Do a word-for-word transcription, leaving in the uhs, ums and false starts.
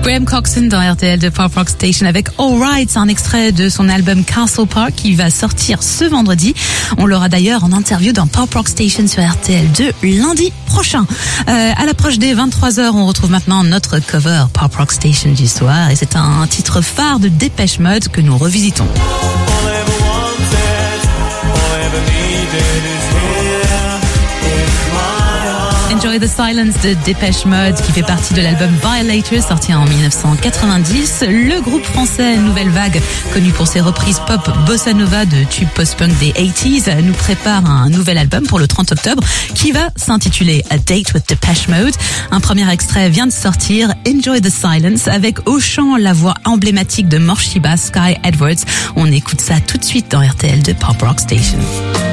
Graham Coxon dans R T L de Pop Rock Station avec Alright, un extrait de son album Castle Park qui va sortir ce vendredi. On l'aura d'ailleurs en interview dans Pop Rock Station sur R T L deux lundi prochain. Euh, à l'approche des vingt-trois heures, on retrouve maintenant notre cover Pop Rock Station du soir et c'est un titre phare de Depeche Mode que nous revisitons. Enjoy the Silence de Depeche Mode qui fait partie de l'album Violators sorti en dix-neuf cent quatre-vingt-dix. Le groupe français Nouvelle Vague, connu pour ses reprises pop bossa nova de tubes post-punk des quatre-vingt-dix, nous prépare un nouvel album pour le trente octobre qui va s'intituler A Date with Depeche Mode. Un premier extrait vient de sortir, Enjoy the Silence, avec au chant la voix emblématique de Morshiba, Sky Edwards. On écoute ça tout de suite dans R T L de Pop Rock Station.